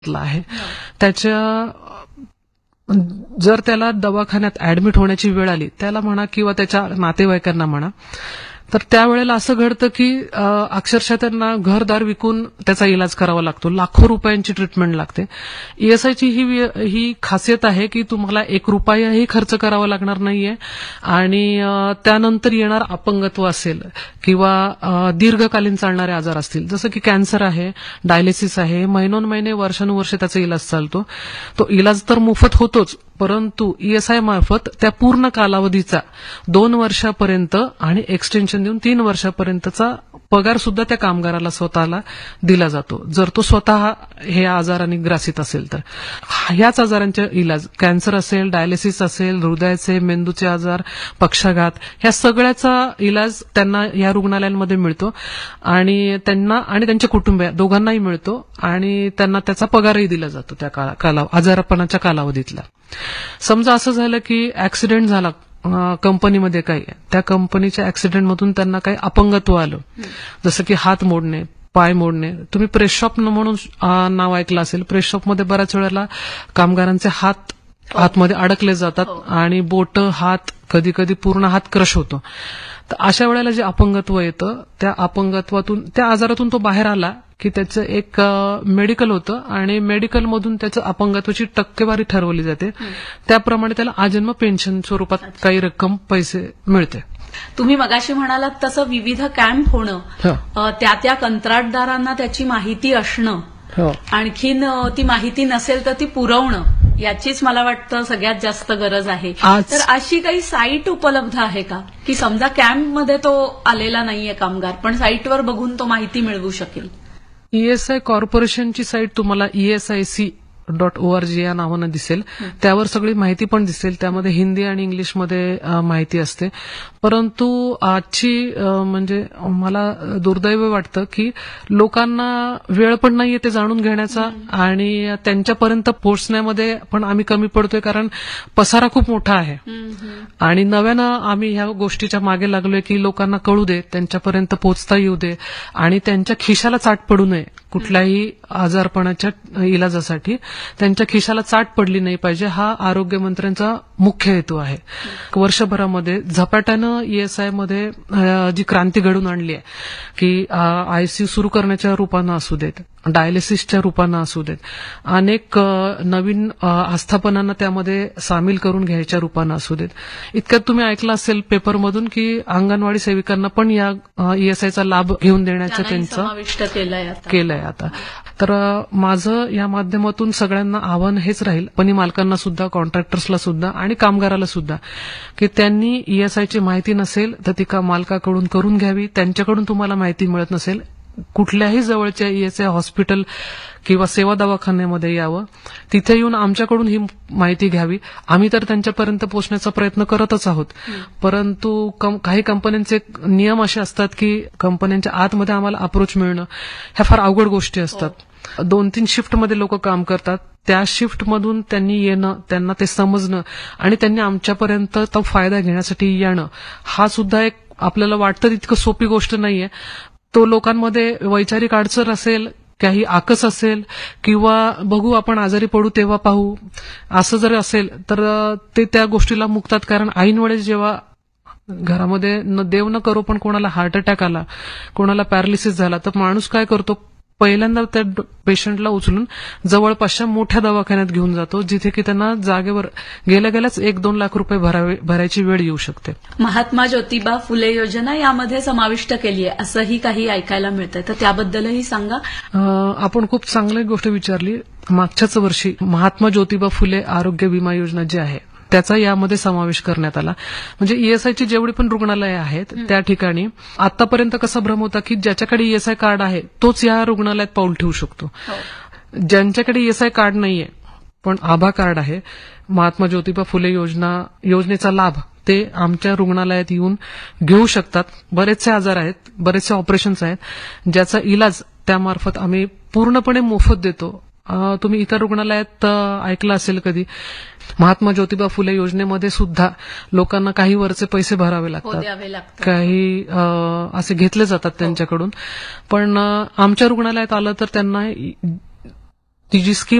आहे त्याच्या जर त्याला दवाखान्यात ऍडमिट होण्याची वेळ आली त्याला म्हणा किंवा त्याच्या नातेवाईकांना म्हणा तर त्यावेळेला असं घडतं की अक्षरशः त्यांना घरदार विकून त्याचा इलाज करावा लागतो. लाखो रुपयांची ट्रीटमेंट लागते. ईएसआयची ही खासियत आहे की तुम्हाला एक रुपयाही खर्च करावा लागणार नाहीये आणि त्यानंतर येणार अपंगत्व असेल किंवा दीर्घकालीन चालणारे आजार असतील जसं की कॅन्सर आहे, डायलिसिस आहे, महिनोन्महिने वर्षानुवर्षे त्याचा इलाज चालतो. तो इलाज तर मोफत होतोच परंतु ईएसआय मार्फत त्या पूर्ण कालावधीचा 2 वर्षापर्यंत आणि एक्सटेन्शन देऊन 3 वर्षापर्यंतचा पगार सुद्धा त्या कामगाराला स्वतःला दिला जातो जर तो स्वतः हे आजाराने ग्रासित असेल तर. ह्याच आजारांचे इलाज कॅन्सर असेल, डायलिसिस असेल, हृदयाचे, मेंदूचे आजार, पक्षाघात ह्या सगळ्याचा इलाज त्यांना या रुग्णालयांमध्ये मिळतो आणि त्यांना आणि त्यांच्या कुटुंब दोघांनाही मिळतो आणि त्यांना त्याचा पगारही दिला जातो त्या आजारपणाच्या कालावधीतला. समजा असं झालं की ऍक्सिडेंट झाला कंपनीमध्ये काही त्या कंपनीच्या ऍक्सिडेंटमधून त्यांना काही अपंगत्व आलं जसं की हात मोडणे, पाय मोडणे. तुम्ही प्रेस शॉप म्हणून नाव ऐकलं असेल. प्रेस शॉपमध्ये बऱ्याच वेळेला कामगारांचे हात आतमध्ये अडकले जातात आणि बोट, हात, कधी कधी पूर्ण हात क्रश होतो. तर अशा वेळेला जे अपंगत्व येतं त्या अपंगत्वातून त्या आजारातून तो बाहेर आला की त्याचं एक मेडिकल होतं आणि मेडिकलमधून त्याचं अपंगत्वाची टक्केवारी ठरवली जाते. त्याप्रमाणे त्याला आजन्म पेन्शन स्वरूपात काही रक्कम पैसे मिळते. तुम्ही मगाशी म्हणालात तसं विविध कॅम्प होणं, त्या कंत्राटदारांना त्याची माहिती असणं, आणखीन ती माहिती नसेल तर ती पुरवणं याचीच मला वाटतं सगळ्यात जास्त गरज आहे. तर अशी काही साईट उपलब्ध आहे का की समजा कॅम्पमध्ये तो आलेला नाहीये कामगार पण साईटवर बघून तो माहिती मिळवू शकेल? ईएसआय कॉर्पोरेशनची साईट तुम्हाला ESIC.org या नावानं दिसेल. त्यावर सगळी माहिती पण दिसेल. त्यामध्ये हिंदी आणि इंग्लिशमध्ये माहिती असते. परंतु आजची म्हणजे मला दुर्दैव वाटतं की लोकांना वेळ पण नाहीये ते जाणून घेण्याचा आणि त्यांच्यापर्यंत पोहोचण्यामध्ये पण आम्ही कमी पडतोय कारण पसारा खूप मोठा आहे आणि नव्यानं आम्ही ह्या गोष्टीच्या मागे लागलोय की लोकांना कळू दे, त्यांच्यापर्यंत पोहोचता येऊ दे आणि त्यांच्या खिशाला चाट पडू नये. कुठल्याही आजारपणाच्या इलाजासाठी त्यांच्या खिशाला चाट पडली नाही पाहिजे हा आरोग्यमंत्र्यांचा मुख्य हेतू आहे. वर्षभरामध्ये झपाट्यानं ईएसआयमध्ये जी क्रांती घडून आणली आहे की आयसीयू सुरू करण्याच्या रूपानं असू देत, डायलिसिसच्या रूपानं असू देत, अनेक नवीन आस्थापनांना त्यामध्ये सामील करून घ्यायच्या रूपानं असू देत. इतक्यात तुम्ही ऐकलं असेल पेपरमधून की अंगणवाडी सेविकांना पण या ईएसआयचा लाभ घेऊन देण्याचं त्यांचं केलंय आता. तर माझं या माध्यमातून सगळ्यांना आव्हान हेच राहील, कंपनी मालकांना सुद्धा, कॉन्ट्रॅक्टर्सला सुद्धा आणि कामगाराला सुद्धा की त्यांनी ईएसआयची माहिती नसेल तर ती मालकाकडून करून घ्यावी. त्यांच्याकडून तुम्हाला माहिती मिळत नसेल कुठल्याही जवळच्या ईएसआय हॉस्पिटल किंवा सेवा दवाखान्यामध्ये यावं, तिथे येऊन आमच्याकडून ही माहिती घ्यावी. आम्ही तर त्यांच्यापर्यंत पोहोचण्याचा प्रयत्न करतच आहोत. परंतु काही कंपन्यांचे नियम असे असतात की कंपन्यांच्या आतमध्ये आम्हाला अप्रोच मिळणं ह्या फार अवघड गोष्टी असतात. 2-3 शिफ्टमध्ये लोक काम करतात. त्या शिफ्टमधून त्यांनी येणं, त्यांना ते समजणं आणि त्यांनी आमच्यापर्यंत तो फायदा घेण्यासाठी येणं हा सुद्धा एक आपल्याला वाटतं तितकं सोपी गोष्ट नाहीये. तो लोकांमध्ये वैचारिक अडचण असेल, काही आकस असेल किंवा बघू आपण आजारी पडू तेव्हा पाहू असं जर असेल तर ते त्या गोष्टीला मुकतात. कारण ऐन वेळेस जेव्हा घरामध्ये देव न करो पण कोणाला हार्ट अटॅक आला, कोणाला पॅरालिसिस झाला तर माणूस काय करतो, पहिल्यांदा त्या पेशंटला उचलून जवळपासच्या मोठ्या दवाखान्यात घेऊन जातो जिथे की त्यांना जागेवर गेल्याच 1-2 लाख रुपये भरायची वेळ येऊ शकते. महात्मा ज्योतिबा फुले योजना यामध्ये समाविष्ट केली आहे असंही काही ऐकायला मिळतंय, तर त्याबद्दलही सांगा. आपण खूप चांगली गोष्ट विचारली. मागच्याच वर्षी महात्मा ज्योतिबा फुले आरोग्य विमा योजना जी आहे त्याचा यामध्ये समावेश करण्यात आला. म्हणजे ईएसआयची जेवढी पण रुग्णालय आहेत त्या ठिकाणी आतापर्यंत कसा भ्रम होता की ज्याच्याकडे ईएसआय कार्ड आहे तोच या रुग्णालयात पाऊल ठेवू शकतो. ज्यांच्याकडे ईएसआय कार्ड नाहीये पण आभा कार्ड आहे, महात्मा ज्योतिबा फुले योजनेचा लाभ ते आमच्या रुग्णालयात येऊन घेऊ शकतात. बरेचसे आजार आहेत, बरेचसे ऑपरेशन्स आहेत ज्याचा इलाज त्यामार्फत आम्ही पूर्णपणे मोफत देतो. तुम्ही इतर रुग्णालयात ऐकलं असेल कधी, महात्मा ज्योतिबा फुले योजनेमध्ये सुद्धा लोकांना काही वरचे पैसे भरावे लागतात, काही असे घेतले जातात त्यांच्याकडून. पण आमच्या रुग्णालयात आलं तर त्यांना ती जी स्कीम